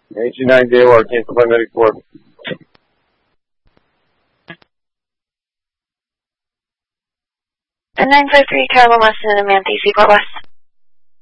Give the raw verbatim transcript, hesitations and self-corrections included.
eighty-nine J O R, cancel by medic four. And nine five three, Carolyn Weston and Amanthe, Seaport West.